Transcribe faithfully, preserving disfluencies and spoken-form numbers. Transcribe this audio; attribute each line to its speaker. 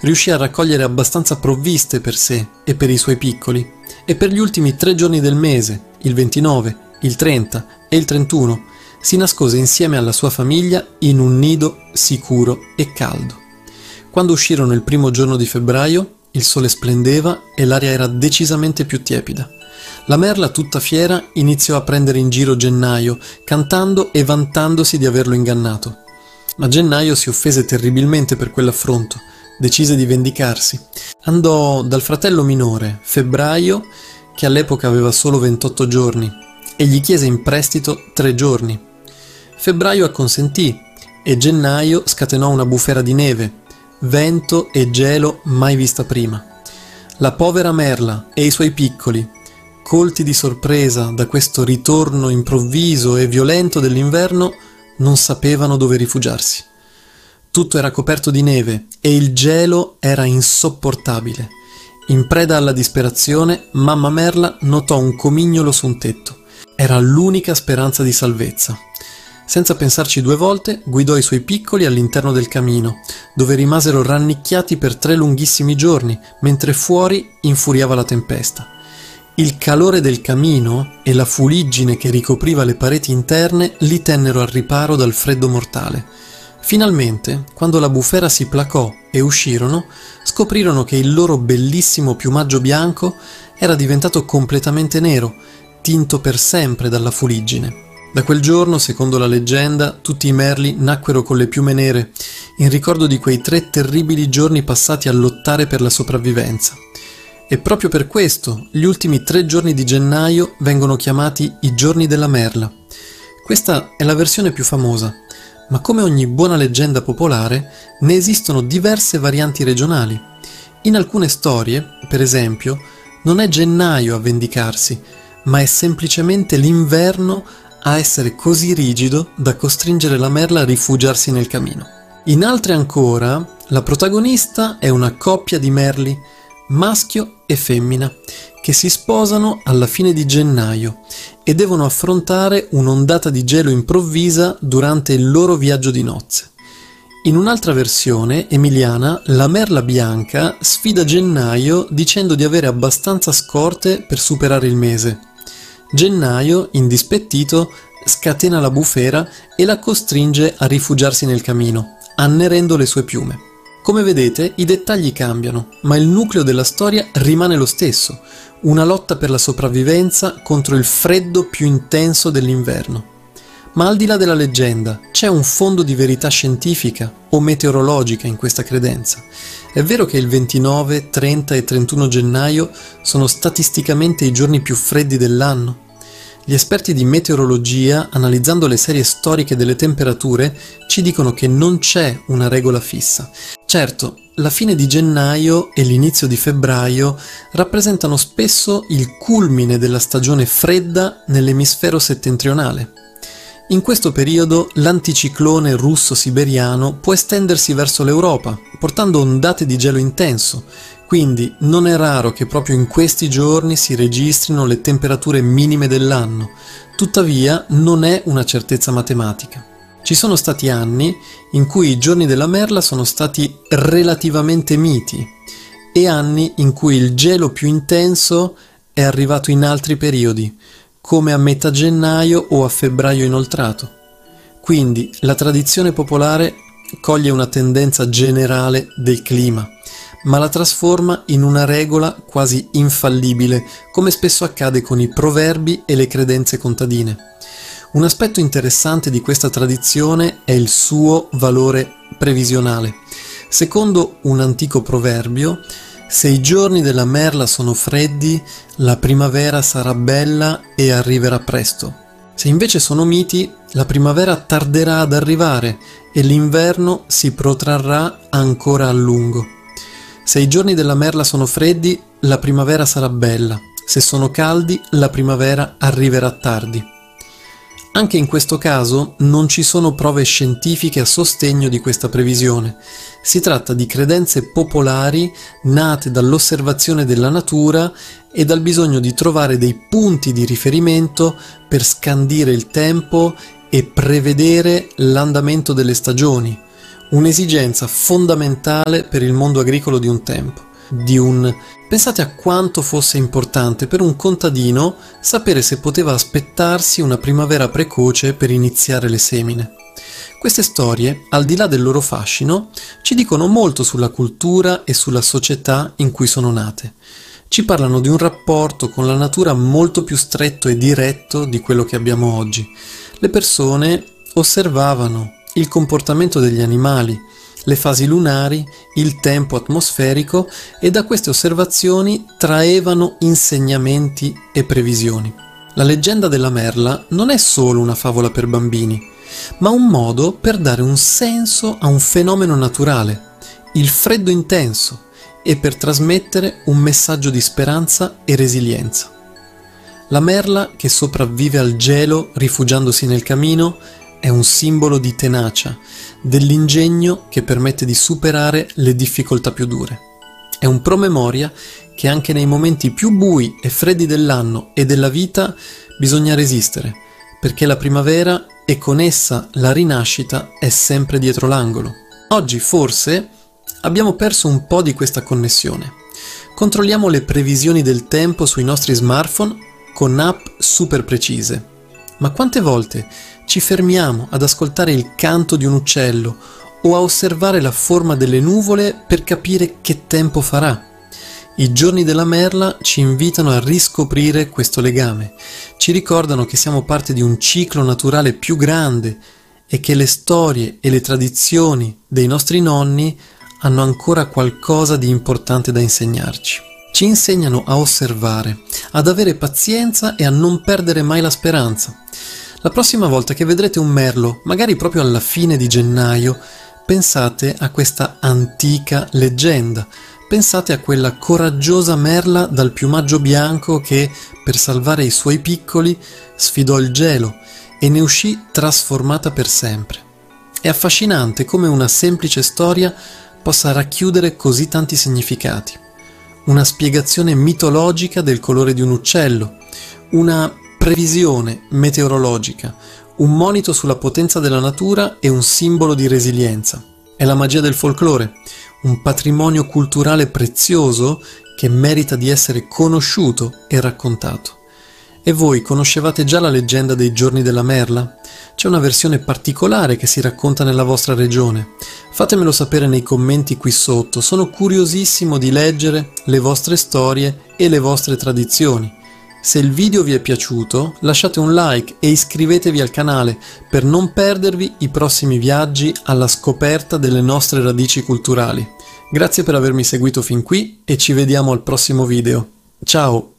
Speaker 1: riuscì a raccogliere abbastanza provviste per sé e per i suoi piccoli, e per gli ultimi tre giorni del mese, il ventinove, il trenta e il trentuno, si nascose insieme alla sua famiglia in un nido sicuro e caldo. Quando uscirono il primo giorno di febbraio, il sole splendeva e l'aria era decisamente più tiepida. La merla, tutta fiera, iniziò a prendere in giro Gennaio, cantando e vantandosi di averlo ingannato. Ma Gennaio si offese terribilmente per quell'affronto, decise di vendicarsi. Andò dal fratello minore, Febbraio, che all'epoca aveva solo ventotto giorni, e gli chiese in prestito tre giorni. Febbraio acconsentì e Gennaio scatenò una bufera di neve, vento e gelo mai vista prima. La povera merla e i suoi piccoli, colti di sorpresa da questo ritorno improvviso e violento dell'inverno, non sapevano dove rifugiarsi. Tutto era coperto di neve e il gelo era insopportabile. In preda alla disperazione, mamma merla notò un comignolo su un tetto. Era l'unica speranza di salvezza. Senza pensarci due volte, guidò i suoi piccoli all'interno del camino, dove rimasero rannicchiati per tre lunghissimi giorni, mentre fuori infuriava la tempesta. Il calore del camino e la fuliggine che ricopriva le pareti interne li tennero al riparo dal freddo mortale. Finalmente, quando la bufera si placò e uscirono, scoprirono che il loro bellissimo piumaggio bianco era diventato completamente nero, tinto per sempre dalla fuliggine. Da quel giorno, secondo la leggenda, tutti i merli nacquero con le piume nere, in ricordo di quei tre terribili giorni passati a lottare per la sopravvivenza. E proprio per questo gli ultimi tre giorni di gennaio vengono chiamati i giorni della merla. Questa è la versione più famosa, ma come ogni buona leggenda popolare ne esistono diverse varianti regionali. In alcune storie, per esempio, non è gennaio a vendicarsi, ma è semplicemente l'inverno a essere così rigido da costringere la merla a rifugiarsi nel camino. In altre ancora, la protagonista è una coppia di merli, maschio e femmina, che si sposano alla fine di gennaio e devono affrontare un'ondata di gelo improvvisa durante il loro viaggio di nozze. In un'altra versione, emiliana, la merla bianca sfida Gennaio dicendo di avere abbastanza scorte per superare il mese. Gennaio, indispettito, scatena la bufera e la costringe a rifugiarsi nel camino, annerendo le sue piume. Come vedete, i dettagli cambiano, ma il nucleo della storia rimane lo stesso, una lotta per la sopravvivenza contro il freddo più intenso dell'inverno. Ma al di là della leggenda, c'è un fondo di verità scientifica o meteorologica in questa credenza. È vero che il ventinove, trenta e trentuno gennaio sono statisticamente i giorni più freddi dell'anno. Gli esperti di meteorologia, analizzando le serie storiche delle temperature, ci dicono che non c'è una regola fissa. Certo, la fine di gennaio e l'inizio di febbraio rappresentano spesso il culmine della stagione fredda nell'emisfero settentrionale. In questo periodo l'anticiclone russo-siberiano può estendersi verso l'Europa, portando ondate di gelo intenso, quindi non è raro che proprio in questi giorni si registrino le temperature minime dell'anno. Tuttavia non è una certezza matematica. Ci sono stati anni in cui i giorni della merla sono stati relativamente miti e anni in cui il gelo più intenso è arrivato in altri periodi, come a metà gennaio o a febbraio inoltrato. Quindi la tradizione popolare coglie una tendenza generale del clima, ma la trasforma in una regola quasi infallibile, come spesso accade con i proverbi e le credenze contadine. Un aspetto interessante di questa tradizione è il suo valore previsionale. Secondo un antico proverbio, se i giorni della merla sono freddi, la primavera sarà bella e arriverà presto. Se invece sono miti, la primavera tarderà ad arrivare e l'inverno si protrarrà ancora a lungo. Se i giorni della merla sono freddi, la primavera sarà bella. Se sono caldi, la primavera arriverà tardi. Anche in questo caso non ci sono prove scientifiche a sostegno di questa previsione. Si tratta di credenze popolari nate dall'osservazione della natura e dal bisogno di trovare dei punti di riferimento per scandire il tempo e prevedere l'andamento delle stagioni. un'esigenza fondamentale per il mondo agricolo di un tempo. Di un... Pensate a quanto fosse importante per un contadino sapere se poteva aspettarsi una primavera precoce per iniziare le semine. Queste storie, al di là del loro fascino, ci dicono molto sulla cultura e sulla società in cui sono nate. Ci parlano di un rapporto con la natura molto più stretto e diretto di quello che abbiamo oggi. Le persone osservavano il comportamento degli animali, le fasi lunari, il tempo atmosferico e da queste osservazioni traevano insegnamenti e previsioni. La leggenda della merla non è solo una favola per bambini, ma un modo per dare un senso a un fenomeno naturale, il freddo intenso, e per trasmettere un messaggio di speranza e resilienza. La merla che sopravvive al gelo rifugiandosi nel camino è un simbolo di tenacia, dell'ingegno che permette di superare le difficoltà più dure. È un promemoria che anche nei momenti più bui e freddi dell'anno e della vita bisogna resistere, perché la primavera e con essa la rinascita è sempre dietro l'angolo. Oggi forse abbiamo perso un po' di questa connessione. Controlliamo le previsioni del tempo sui nostri smartphone con app super precise. Ma quante volte ci fermiamo ad ascoltare il canto di un uccello o a osservare la forma delle nuvole per capire che tempo farà? I giorni della merla ci invitano a riscoprire questo legame, ci ricordano che siamo parte di un ciclo naturale più grande e che le storie e le tradizioni dei nostri nonni hanno ancora qualcosa di importante da insegnarci. Ci insegnano a osservare, ad avere pazienza e a non perdere mai la speranza. La prossima volta che vedrete un merlo, magari proprio alla fine di gennaio, pensate a questa antica leggenda. Pensate a quella coraggiosa merla dal piumaggio bianco che, per salvare i suoi piccoli, sfidò il gelo e ne uscì trasformata per sempre. È affascinante come una semplice storia possa racchiudere così tanti significati. Una spiegazione mitologica del colore di un uccello, una previsione meteorologica, un monito sulla potenza della natura e un simbolo di resilienza. È la magia del folklore, un patrimonio culturale prezioso che merita di essere conosciuto e raccontato. E voi conoscevate già la leggenda dei giorni della merla? C'è una versione particolare che si racconta nella vostra regione. Fatemelo sapere nei commenti qui sotto, sono curiosissimo di leggere le vostre storie e le vostre tradizioni. Se il video vi è piaciuto, lasciate un like e iscrivetevi al canale per non perdervi i prossimi viaggi alla scoperta delle nostre radici culturali. Grazie per avermi seguito fin qui e ci vediamo al prossimo video. Ciao!